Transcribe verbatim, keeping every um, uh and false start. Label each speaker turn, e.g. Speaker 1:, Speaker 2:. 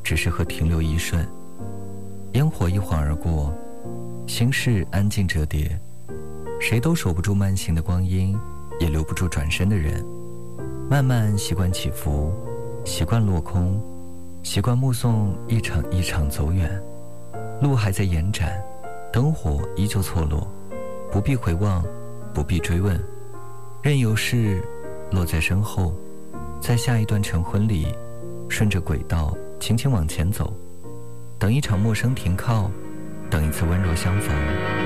Speaker 1: 只适合停留一瞬。烟火一晃而过，心事安静折叠，谁都守不住慢行的光阴，也留不住转身的人。慢慢习惯起伏，习惯落空，习惯目送一场一场走远。路还在延展，灯火依旧错落，不必回望，不必追问，任由事落在身后，在下一段晨昏里，顺着轨道轻轻往前走，等一场陌生停靠，等一次温柔相逢。